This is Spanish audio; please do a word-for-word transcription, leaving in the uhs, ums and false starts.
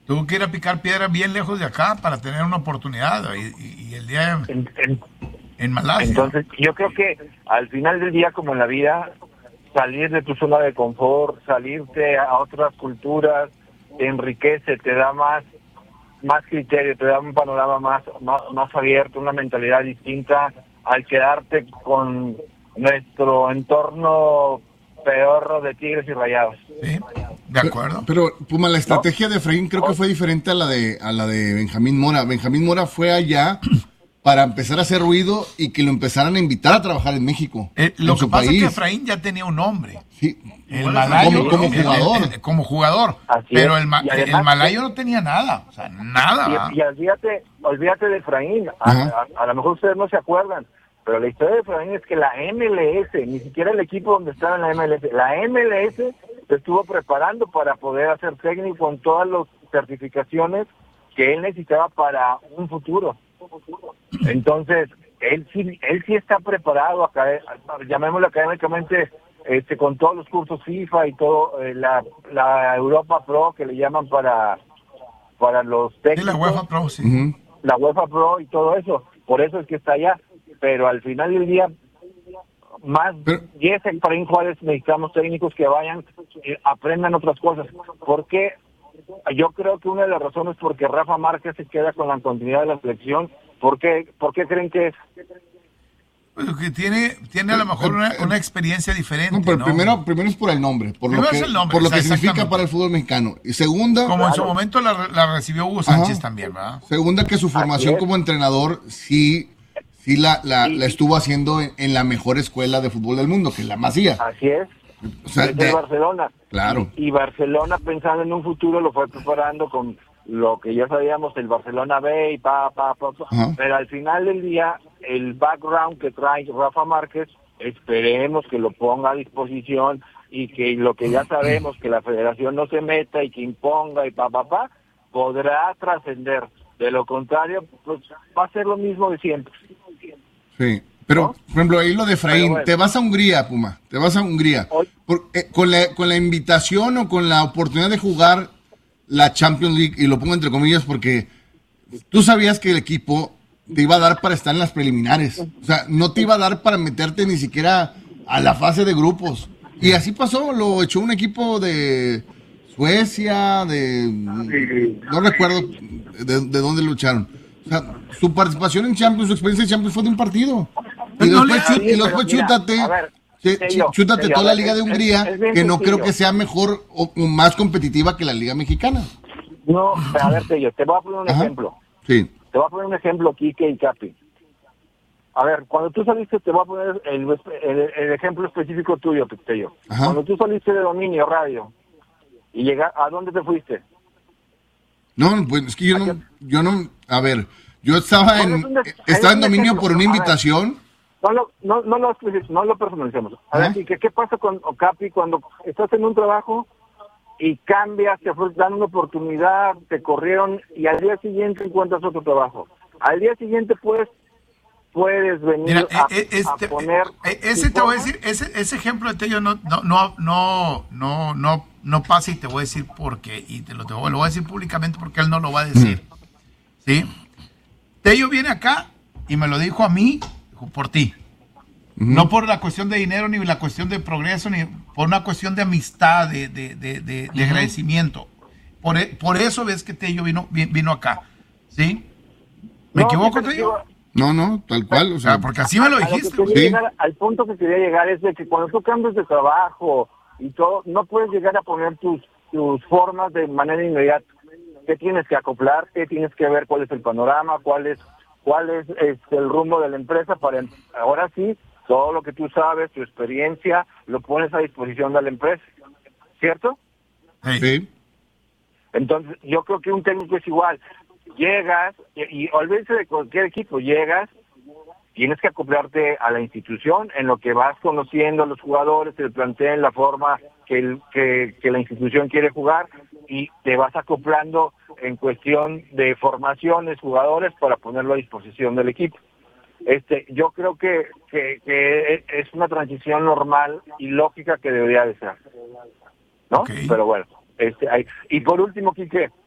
Tuvo que ir a picar piedra bien lejos de acá para tener una oportunidad. Y, y, y el día en, en, en Malasia. Entonces, yo creo que al final del día, como en la vida, salir de tu zona de confort, salirte a otras culturas, te enriquece, te da más más criterio, te da un panorama más, más, más abierto, una mentalidad distinta al quedarte con nuestro entorno peor de Tigres y Rayados. Sí, de acuerdo. Pero, pero Puma, la estrategia ¿No? de Efraín creo que fue diferente a la de a la de Benjamín Mora. Benjamín Mora fue allá para empezar a hacer ruido y que lo empezaran a invitar a trabajar en México. Eh, lo en que su pasa país. es que Efraín ya tenía un nombre. Sí. El malayo, como, como el, jugador. el, el, como jugador. Así pero es. el, ma, Además, el malayo no tenía nada. O sea, nada. Y, y olvídate, olvídate de Efraín. A, a, a lo mejor ustedes no se acuerdan, pero la historia de Efraín es que la M L S, ni siquiera el equipo donde estaba en la M L S, la M L S se estuvo preparando para poder hacer técnico con todas las certificaciones que él necesitaba para un futuro. Entonces, él sí, él sí está preparado, acá, llamémoslo académicamente, este, con todos los cursos FIFA y todo, eh, la, la Europa Pro que le llaman para, para los técnicos. Sí, la UEFA Pro, sí. Uh-huh. La UEFA Pro y todo eso. Por eso es que está allá. Pero al final del día, más Pero, diez Efraín Juárez necesitamos técnicos que vayan, eh, aprendan otras cosas. Porque yo creo que una de las razones es porque Rafa Márquez se queda con la continuidad de la selección. ¿Por qué, ¿Por qué creen que es? Pues que tiene, tiene a lo mejor una, una experiencia diferente. No, pero ¿no? Primero, primero es por el nombre, por Primero lo que, es el nombre, por lo o sea, que significa exactamente. para el fútbol mexicano. Y segunda, Como Claro. en su momento la, la recibió Hugo Sánchez Ajá. también, ¿verdad? segunda que su formación es. como entrenador sí, sí la, la, Sí. la estuvo haciendo en, en la mejor escuela de fútbol del mundo, que es la Masía. Así es. O sea, Es de- de Barcelona. Claro. Y, y Barcelona, pensando en un futuro, lo fue preparando con lo que ya sabíamos, el Barcelona B y pa, pa, pa, pa. Ajá. Pero al final del día, el background que trae Rafa Márquez, esperemos que lo ponga a disposición y que lo que ya sabemos, que la federación no se meta y que imponga y pa, pa, pa, podrá trascender. De lo contrario, pues va a ser lo mismo de siempre. Sí. Pero, ¿No? por ejemplo, ahí lo de Efraín, Pero bueno. te vas a Hungría, Puma, te vas a Hungría. Hoy- Por- eh, con, la, con la invitación o con la oportunidad de jugar la Champions League, y lo pongo entre comillas porque tú sabías que el equipo te iba a dar para estar en las preliminares. O sea, no te iba a dar para meterte ni siquiera a la fase de grupos. Y así pasó, lo echó un equipo de Suecia, de... No recuerdo de, de dónde lucharon. O sea, su participación en Champions, su experiencia en Champions fue de un partido. Y No después, le- chu- y pero después mira, chútate, a ver, sí, Tello, chútate Tello, toda a la ver, Liga de es- Hungría, es bien que no sencillo. creo que sea mejor o, o más competitiva que la Liga Mexicana. No, a ver, Tello, te voy a poner un Ajá. ejemplo. Sí. Te voy a poner un ejemplo, Quique y Capi. A ver, cuando tú saliste, te voy a poner el, el, el ejemplo específico tuyo, Tello. Ajá. Cuando tú saliste de Dominio Radio y llega, ¿a dónde te fuiste? No, pues es que yo no, yo no, a ver, yo estaba en, Bueno, es un- estaba en es un dominio ejemplo. por una A ver. invitación. No lo, no, no lo, no lo personalicemos. A Ajá. ver, Quique, ¿qué pasa con o Capi cuando estás en un trabajo y cambias, te dan una oportunidad, te corrieron y al día siguiente encuentras otro trabajo? Al día siguiente, pues, puedes venir Mira, a, eh, eh, este, a poner... eh, ese tu te voy a forma. decir, ese, ese ejemplo de Tello no, no, no, no, no, no, no pasa y te voy a decir por qué, y te lo, te voy, lo voy a decir públicamente porque él no lo va a decir. ¿Sí? Tello viene acá y me lo dijo a mí, dijo, por ti. Ujú. No por la cuestión de dinero, ni la cuestión de progreso, ni por una cuestión de amistad, de, de, de, de, de agradecimiento. Por, e- por eso ves que Tello vino, vi- vino acá. ¿Sí? ¿Me No, equivoco, fíjate, Tello? No, no, tal cual, o O sea, sea, porque así me lo A lo que dijiste. quería Sí. llegar, al punto que quería llegar es de que cuando tú cambias de trabajo y todo, no puedes llegar a poner tus, tus formas de manera inmediata. ¿Qué tienes que acoplarte? Tienes que ver cuál es el panorama, cuál es cuál es este, el rumbo de la empresa para ahora sí, todo lo que tú sabes, tu experiencia, lo pones a disposición de la empresa. ¿Cierto? Sí. sí. Entonces, yo creo que un técnico es igual. Llegas, y, y olvídense de cualquier equipo, llegas, tienes que acoplarte a la institución en lo que vas conociendo a los jugadores, el plantel, la forma que, el, que, que la institución quiere jugar, y te vas acoplando en cuestión de formaciones, jugadores, para ponerlo a disposición del equipo. Este, yo creo que, que, que es una transición normal y lógica que debería de ser, ¿no? Ok. Pero bueno, este, hay, y por último, Quique,